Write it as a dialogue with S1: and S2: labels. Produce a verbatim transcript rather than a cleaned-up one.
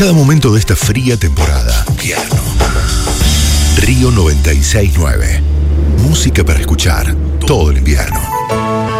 S1: cada momento de esta fría temporada. Invierno. Río noventa y seis punto nueve. Música para escuchar todo el invierno.